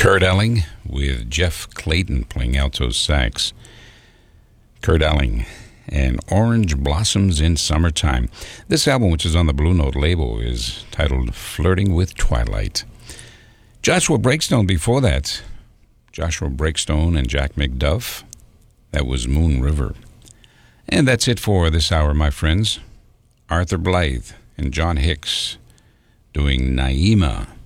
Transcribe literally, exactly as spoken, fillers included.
Kurt Elling with Jeff Clayton playing alto sax. Kurt Elling and Orange Blossoms in Summertime. This album, which is on the Blue Note label, is titled Flirting with Twilight. Joshua Breakstone before that. Joshua Breakstone and Jack McDuff. That was Moon River. And that's it for this hour, my friends. Arthur Blythe and John Hicks doing Naima.